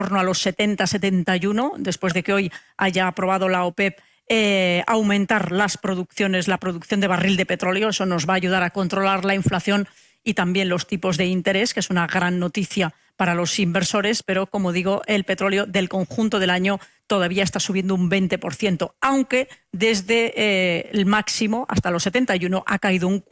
torno a los 70, 71, después de que hoy haya aprobado la OPEP aumentar la producción de barril de petróleo. Eso nos va a ayudar a controlar la inflación y también los tipos de interés, que es una gran noticia para los inversores, pero como digo, el petróleo del conjunto del año todavía está subiendo un 20%, aunque desde el máximo hasta los 71 ha caído un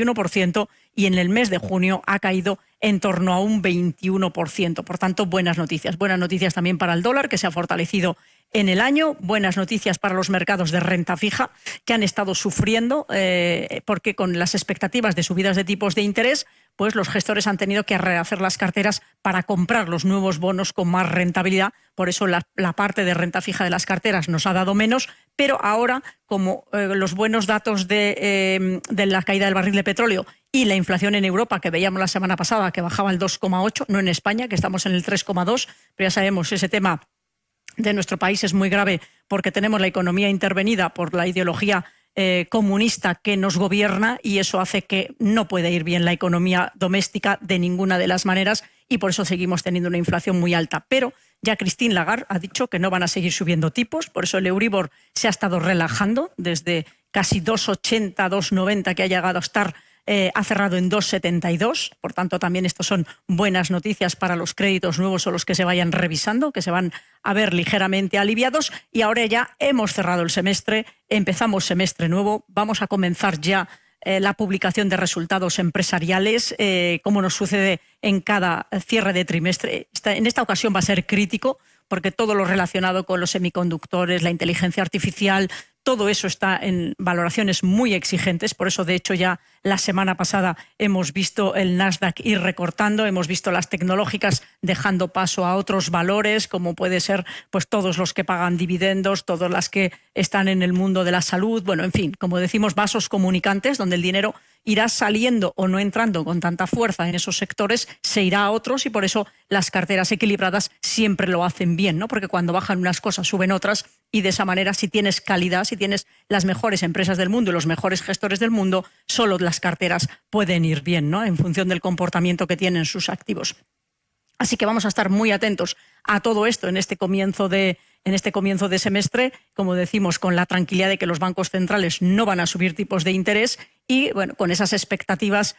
41% y en el mes de junio ha caído en torno a un 21%. Por tanto, buenas noticias. Buenas noticias también para el dólar, que se ha fortalecido en el año. Buenas noticias para los mercados de renta fija, que han estado sufriendo porque con las expectativas de subidas de tipos de interés, pues los gestores han tenido que rehacer las carteras para comprar los nuevos bonos con más rentabilidad. Por eso la parte de renta fija de las carteras nos ha dado menos, pero ahora, como los buenos datos de la caída del barril de petróleo y la inflación en Europa, que veíamos la semana pasada, que bajaba al 2,8, no en España, que estamos en el 3,2, pero ya sabemos, ese tema de nuestro país es muy grave porque tenemos la economía intervenida por la ideología comunista que nos gobierna, y eso hace que no pueda ir bien la economía doméstica de ninguna de las maneras, y por eso seguimos teniendo una inflación muy alta. Pero ya Christine Lagarde ha dicho que no van a seguir subiendo tipos, por eso el Euribor se ha estado relajando desde casi 2,80, 2,90 que ha llegado a estar. Ha cerrado en 2,72, por tanto también estos son buenas noticias para los créditos nuevos o los que se vayan revisando, que se van a ver ligeramente aliviados. Y ahora ya hemos cerrado el semestre, empezamos semestre nuevo, vamos a comenzar ya la publicación de resultados empresariales, como nos sucede en cada cierre de trimestre. En esta ocasión va a ser crítico porque todo lo relacionado con los semiconductores, la inteligencia artificial, todo eso está en valoraciones muy exigentes. Por eso, de hecho, ya la semana pasada hemos visto el Nasdaq ir recortando, hemos visto las tecnológicas dejando paso a otros valores, como puede ser pues todos los que pagan dividendos, todas las que están en el mundo de la salud. Bueno, en fin, como decimos, vasos comunicantes, donde el dinero irá saliendo o no entrando con tanta fuerza en esos sectores, se irá a otros, y por eso las carteras equilibradas siempre lo hacen bien, ¿no? Porque cuando bajan unas cosas suben otras, y de esa manera, si tienes calidad, si tienes las mejores empresas del mundo y los mejores gestores del mundo, solo las carteras pueden ir bien, ¿no? En función del comportamiento que tienen sus activos. Así que vamos a estar muy atentos a todo esto en este comienzo de semestre, como decimos, con la tranquilidad de que los bancos centrales no van a subir tipos de interés y, bueno, con esas expectativas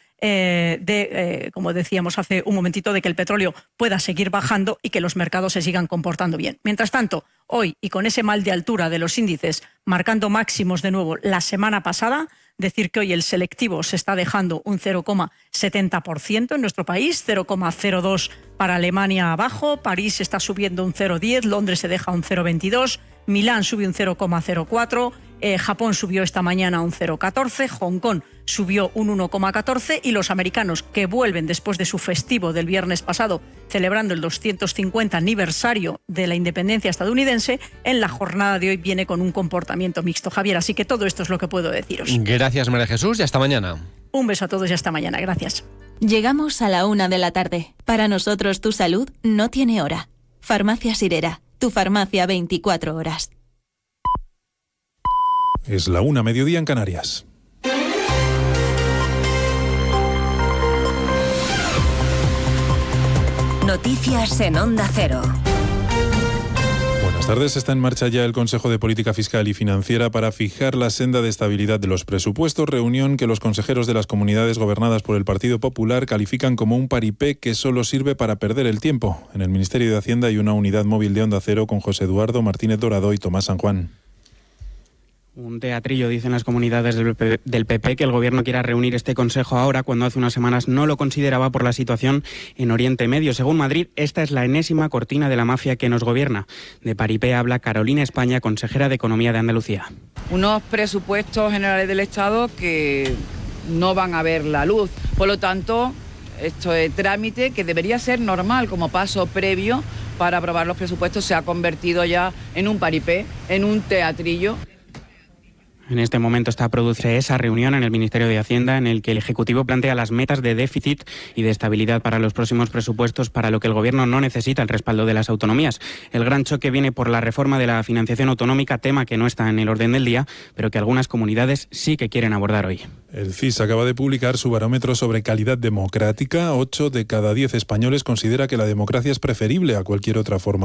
como decíamos hace un momentito, de que el petróleo pueda seguir bajando y que los mercados se sigan comportando bien. Mientras tanto, hoy, y con ese mal de altura de los índices marcando máximos de nuevo la semana pasada, decir que hoy el selectivo se está dejando un 0,70% en nuestro país, 0,02 para Alemania abajo, París está subiendo un 0,10, Londres se deja un 0,22, Milán sube un 0,04, Japón subió esta mañana un 0,14, Hong Kong subió un 1,14 y los americanos, que vuelven después de su festivo del viernes pasado, celebrando el 250 aniversario de la independencia estadounidense, en la jornada de hoy viene con un comportamiento mixto. Javier, así que todo esto es lo que puedo deciros. Gracias, María Jesús, y hasta mañana. Un beso a todos y hasta mañana. Gracias. Llegamos a la 1 de la tarde. Para nosotros tu salud no tiene hora. Farmacia Sirera, tu farmacia 24 horas. Es la 1, mediodía en Canarias. Noticias en Onda Cero. Buenas tardes. Está en marcha ya el Consejo de Política Fiscal y Financiera para fijar la senda de estabilidad de los presupuestos, reunión que los consejeros de las comunidades gobernadas por el Partido Popular califican como un paripé que solo sirve para perder el tiempo. En el Ministerio de Hacienda hay una unidad móvil de Onda Cero con José Eduardo Martínez Dorado y Tomás San Juan. Un teatrillo, dicen las comunidades del PP, que el Gobierno quiera reunir este Consejo ahora, cuando hace unas semanas no lo consideraba por la situación en Oriente Medio. Según Madrid, esta es la enésima cortina de la mafia que nos gobierna. De paripé habla Carolina España, consejera de Economía de Andalucía. Unos presupuestos generales del Estado que no van a ver la luz. Por lo tanto, esto es trámite que debería ser normal como paso previo para aprobar los presupuestos. Se ha convertido ya en un paripé, en un teatrillo. En este momento está a producirse esa reunión en el Ministerio de Hacienda, en el que el Ejecutivo plantea las metas de déficit y de estabilidad para los próximos presupuestos, para lo que el Gobierno no necesita el respaldo de las autonomías. El gran choque viene por la reforma de la financiación autonómica, tema que no está en el orden del día, pero que algunas comunidades sí que quieren abordar hoy. El CIS acaba de publicar su barómetro sobre calidad democrática. 8 de cada 10 españoles considera que la democracia es preferible a cualquier otra forma